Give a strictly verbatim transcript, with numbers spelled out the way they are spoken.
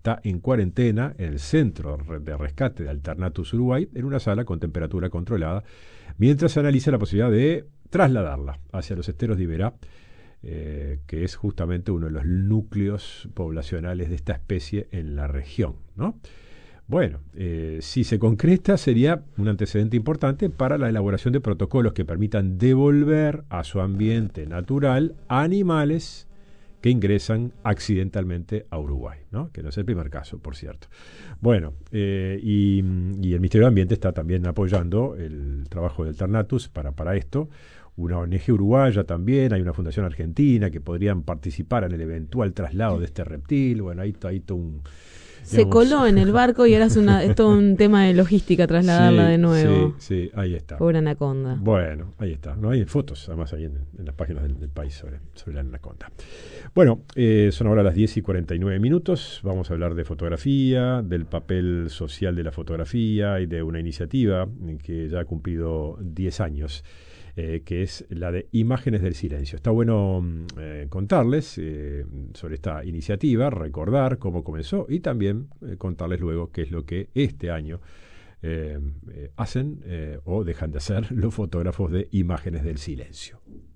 está en cuarentena en el Centro de Rescate de Alternatus Uruguay, en una sala con temperatura controlada, mientras se analiza la posibilidad de trasladarla hacia los esteros de Iberá, eh, que es justamente uno de los núcleos poblacionales de esta especie en la región, ¿no? Bueno, eh, si se concreta sería un antecedente importante para la elaboración de protocolos que permitan devolver a su ambiente natural animales que ingresan accidentalmente a Uruguay, ¿no? Que no es el primer caso, por cierto. Bueno, eh, y, y el Ministerio de Ambiente está también apoyando el trabajo de Alternatus para, para esto. Una O N G uruguaya también, hay una fundación argentina que podrían participar en el eventual traslado de este reptil. Bueno, ahí está, ahí está un... Se digamos, coló en el barco y ahora es, una, es todo un tema de logística trasladarla sí, de nuevo. Sí, sí, ahí está. Pobre anaconda. Bueno, ahí está. No hay fotos, además, ahí en, en las páginas del, del país sobre, sobre la anaconda. Bueno, eh, son ahora las diez y cuarenta y nueve minutos. Vamos a hablar de fotografía, del papel social de la fotografía y de una iniciativa que ya ha cumplido diez años. Eh, que es la de Imágenes del Silencio. Está bueno eh, contarles eh, sobre esta iniciativa, recordar cómo comenzó y también eh, contarles luego qué es lo que este año eh, eh, hacen eh, o dejan de hacer los fotógrafos de Imágenes del Silencio.